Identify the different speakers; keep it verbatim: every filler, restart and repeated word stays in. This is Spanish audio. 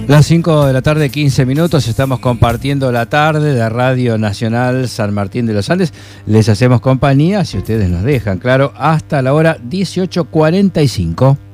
Speaker 1: Las cinco de la tarde, quince minutos, estamos compartiendo la tarde de Radio Nacional San Martín de los Andes. Les hacemos compañía, si ustedes nos dejan, claro, hasta la hora dieciocho cuarenta y cinco.